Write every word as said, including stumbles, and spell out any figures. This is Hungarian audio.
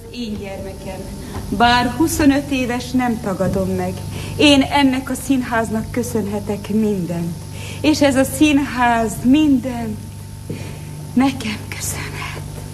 én gyermekem. Bár huszonöt éves, nem tagadom meg. Én ennek a színháznak köszönhetek mindent. És ez a színház mindent nekem köszön.